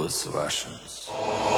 those Russians.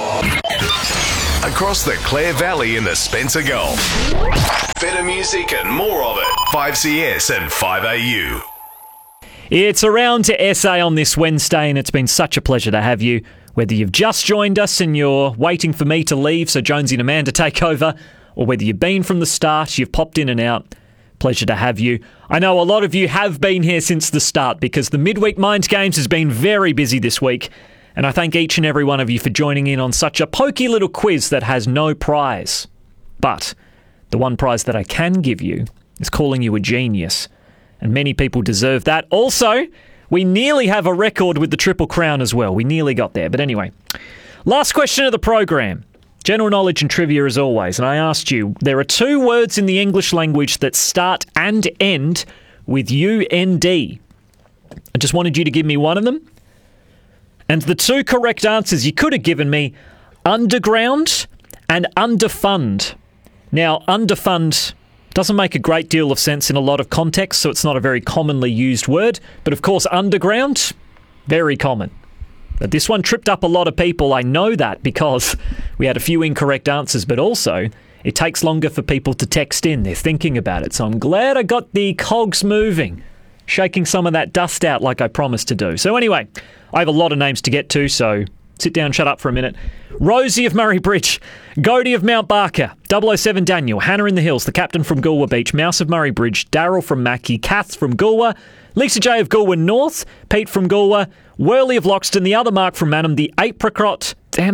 Across the Clare Valley in the Spencer Gulf. Better music and more of it. 5CS and 5AU. It's around to SA on this Wednesday, and it's been such a pleasure to have you. Whether you've just joined us and you're waiting for me to leave so Jonesy and Amanda take over, or whether you've been from the start, you've popped in and out, pleasure to have you. I know a lot of you have been here since the start because the Midweek Minds Games has been very busy this week, and I thank each and every one of you for joining in on such a pokey little quiz that has no prize. But the one prize that I can give you is calling you a genius, and many people deserve that. Also, we nearly have a record with the Triple Crown as well. We nearly got there. But anyway, last question of the program. General knowledge and trivia as always. And I asked you, there are two words in the English language that start and end with UND. I just wanted you to give me one of them. And the two correct answers you could have given me, underground and underfund. Now, underfund doesn't make a great deal of sense in a lot of contexts, so it's not a very commonly used word. But of course, underground, very common. But this one tripped up a lot of people. I know that because we had a few incorrect answers, but also it takes longer for people to text in. They're thinking about it. So I'm glad I got the cogs moving, shaking some of that dust out like I promised to do. So anyway, I have a lot of names to get to, so sit down, shut up for a minute. Rosie of Murray Bridge, Godie of Mount Barker, 007 Daniel, Hannah in the Hills, the captain from Goolwa Beach, Mouse of Murray Bridge, Daryl from Mackie, Kath from Goolwa, Lisa J of Goolwa North, Pete from Goolwa, Worley of Loxton, the other Mark from Manham, the apricot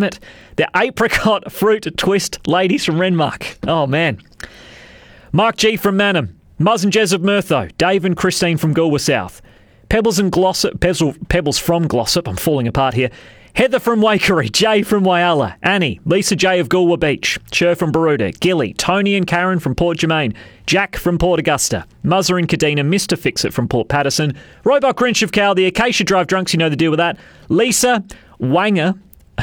fruit twist ladies from Renmark. Oh man. Mark G from Manham, Muzz and Jez of Mertho, Dave and Christine from Goolwa South, Pebbles from Glossop, I'm falling apart here, Heather from Waikerie, Jay from Whyalla, Annie, Lisa J of Goolwa Beach, Cher from Baroota, Gilly, Tony and Karen from Port Germain, Jack from Port Augusta, Muzzer and Kadena, Mr. Fix-It from Port Patterson, Roebuck Grinch of Cow, the Acacia Drive Drunks, you know the deal with that, Lisa, Wanger,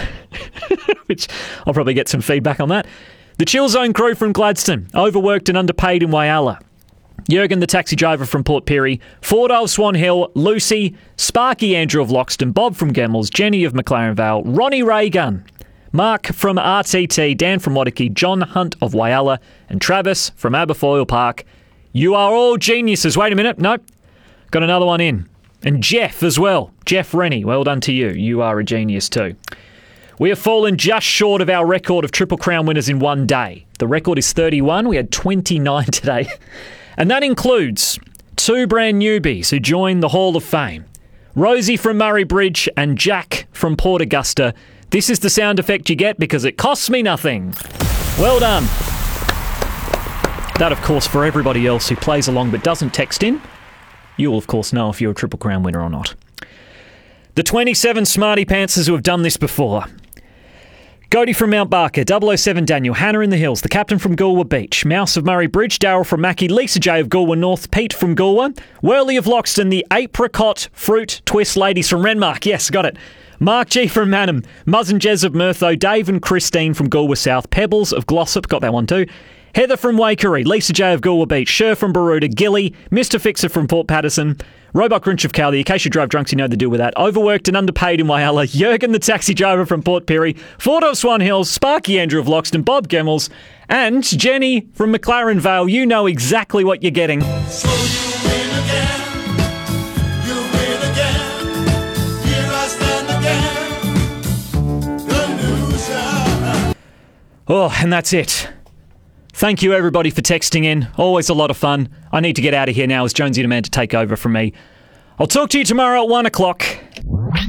which I'll probably get some feedback on that, the Chill Zone crew from Gladstone, overworked and underpaid in Whyalla, Jurgen, the taxi driver from Port Pirie, Fordo of Swan Hill, Lucy, Sparky Andrew of Loxton, Bob from Gemmels, Jenny of McLaren Vale, Ronnie Raygun, Mark from RTT, Dan from Wadiki, John Hunt of Whyalla, and Travis from Aberfoyle Park. You are all geniuses. Wait a minute. Nope. Got another one in. And Jeff as well. Jeff Rennie, well done to you. You are a genius too. We have fallen just short of our record of Triple Crown winners in one day. The record is 31. We had 29 today. And that includes two brand newbies who joined the Hall of Fame. Rosie from Murray Bridge and Jack from Port Augusta. This is the sound effect you get because it costs me nothing. Well done. That, of course, for everybody else who plays along but doesn't text in, you will, of course, know if you're a Triple Crown winner or not. The 27 smarty pantsers who have done this before. Godie from Mount Barker, 007 Daniel, Hannah in the Hills, the captain from Goolwa Beach, Mouse of Murray Bridge, Daryl from Mackie, Lisa J of Goolwa North, Pete from Goolwa, Worley of Loxton, the apricot fruit twist ladies from Renmark, yes, got it, Mark G from Manham, Muzz and Jez of Mertho, Dave and Christine from Goolwa South, Pebbles of Glossop, got that one too, Heather from Waikerie, Lisa J of Goolwa Beach, Cher from Baroota, Gilly, Mr. Fixer from Port Patterson, Roebuck Grinch of Cow, the Acacia Drive Drunks, you know the deal with that, overworked and underpaid in Whyalla, Jurgen the taxi driver from Port Pirie, Ford of Swan Hills, Sparky Andrew of Loxton, Bob Gemmels, and Jenny from McLaren Vale. You know exactly what you're getting. So you win again, you win again, here I stand again, the loser. Oh, and that's it. Thank you, everybody, for texting in. Always a lot of fun. I need to get out of here now as Jonesy and Amanda take over from me. I'll talk to you tomorrow at 1 o'clock.